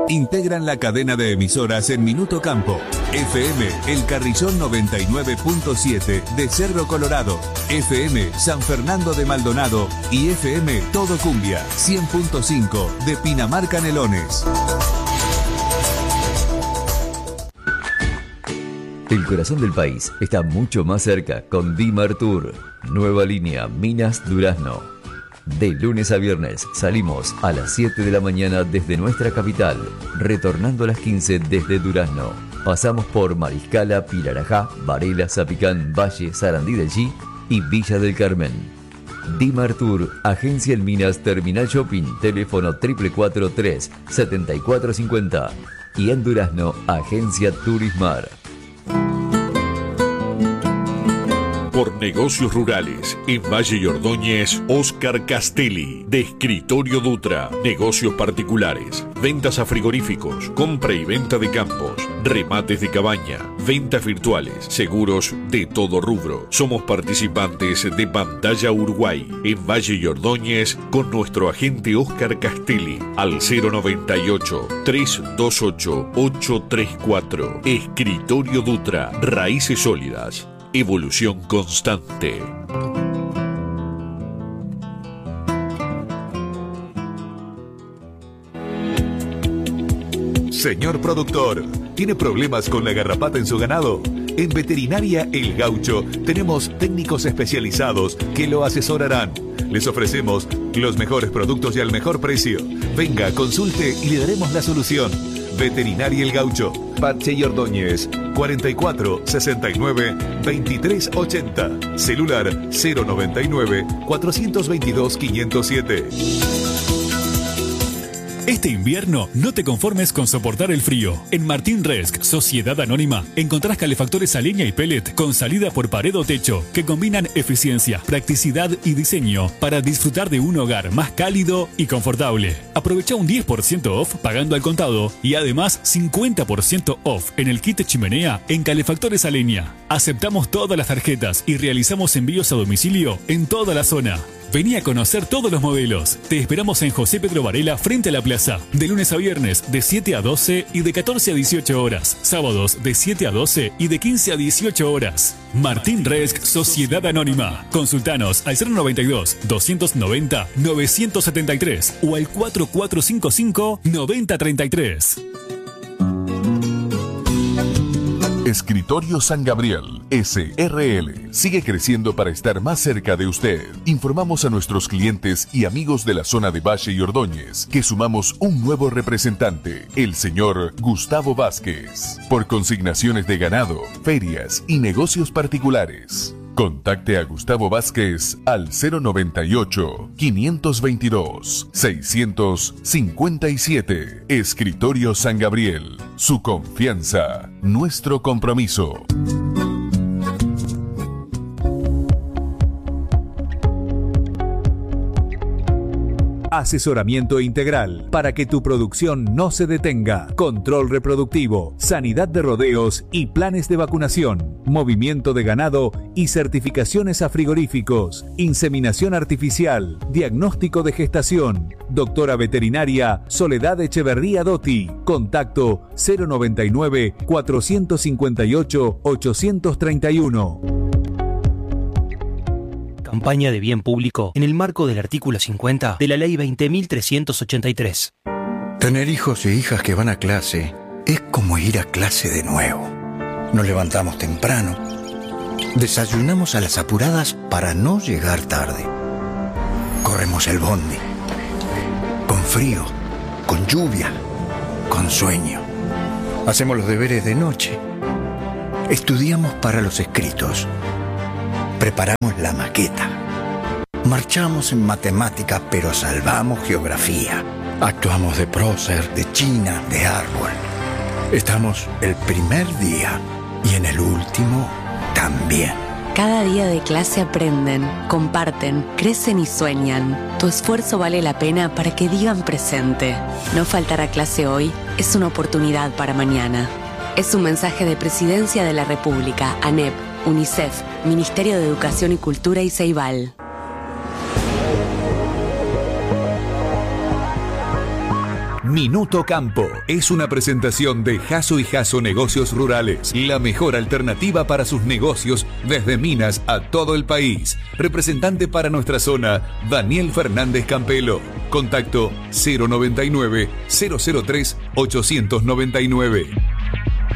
Integran la cadena de emisoras en Minuto Campo. FM El Carrizón 99.7 de Cerro Colorado, FM San Fernando de Maldonado y FM Todo Cumbia 100.5 de Pinamar Canelones. El corazón del país está mucho más cerca con Dimar Tour. Nueva línea Minas Durazno. De lunes a viernes salimos a las 7 de la mañana desde nuestra capital, retornando a las 15 desde Durazno. Pasamos por Mariscala, Pilarajá, Varela, Zapicán, Valle, Sarandí del G y Villa del Carmen. Dimar Tour, Agencia El Minas, Terminal Shopping, teléfono 443-7450. Y en Durazno, Agencia Turismar. Por negocios rurales, en Valle y Ordóñez, Oscar Castelli, de Escritorio Dutra. Negocios particulares, ventas a frigoríficos, compra y venta de campos, remates de cabaña, ventas virtuales, seguros de todo rubro. Somos participantes de Pantalla Uruguay, en Valle y Ordóñez, con nuestro agente Oscar Castelli, al 098-328-834. Escritorio Dutra, raíces sólidas. Evolución constante. Señor productor, ¿tiene problemas con la garrapata en su ganado? En Veterinaria El Gaucho tenemos técnicos especializados que lo asesorarán. Les ofrecemos los mejores productos y al mejor precio. Venga, consulte y le daremos la solución. Veterinaria El Gaucho, Pache y Ordóñez, 44 69 23 80, celular 099 422 507. Este invierno no te conformes con soportar el frío. En Martín Resc, Sociedad Anónima, encontrarás calefactores a leña y pellet con salida por pared o techo que combinan eficiencia, practicidad y diseño para disfrutar de un hogar más cálido y confortable. Aprovecha un 10% off pagando al contado y además 50% off en el kit chimenea en calefactores a leña. Aceptamos todas las tarjetas y realizamos envíos a domicilio en toda la zona. Vení a conocer todos los modelos. Te esperamos en José Pedro Varela frente a la plaza. De lunes a viernes de 7 a 12 y de 14 a 18 horas. Sábados de 7 a 12 y de 15 a 18 horas. Martín Resc, Sociedad Anónima. Consultanos al 092-290-973 o al 4455-9033. Escritorio San Gabriel, SRL, sigue creciendo para estar más cerca de usted. Informamos a nuestros clientes y amigos de la zona de Valle y Ordóñez que sumamos un nuevo representante, el señor Gustavo Vázquez, por consignaciones de ganado, ferias y negocios particulares. Contacte a Gustavo Vázquez al 098-522-657. Escritorio San Gabriel. Su confianza, nuestro compromiso. Asesoramiento integral para que tu producción no se detenga. Control reproductivo, sanidad de rodeos y planes de vacunación. Movimiento de ganado y certificaciones a frigoríficos. Inseminación artificial. Diagnóstico de gestación. Doctora veterinaria Soledad Echeverría Dotti. Contacto 099 458 831. Campaña de bien público en el marco del artículo 50 de la Ley 20.383. Tener hijos e hijas que van a clase es como ir a clase de nuevo. Nos levantamos temprano, desayunamos a las apuradas para no llegar tarde. Corremos el bondi, con frío, con lluvia, con sueño. Hacemos los deberes de noche. Estudiamos para los escritos. Preparamos la maqueta. Marchamos en matemática, pero salvamos geografía. Actuamos de prócer, de china, de árbol. Estamos el primer día y en el último también. Cada día de clase aprenden, comparten, crecen y sueñan. Tu esfuerzo vale la pena para que digan presente. No faltar a clase hoy es una oportunidad para mañana. Es un mensaje de Presidencia de la República, ANEP, UNICEF, Ministerio de Educación y Cultura y Minuto Campo es una presentación de Jasso y Jasso Negocios Rurales, la mejor alternativa para sus negocios desde Minas a todo el país. Representante para nuestra zona, Daniel Fernández Campelo. Contacto 099 003 899.